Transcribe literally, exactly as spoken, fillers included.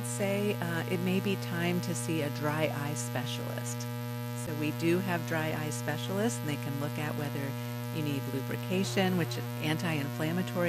would say uh, it may be time to see a dry eye specialist. So we do have dry eye specialists, and they can look at whether you need lubrication, which is anti-inflammatory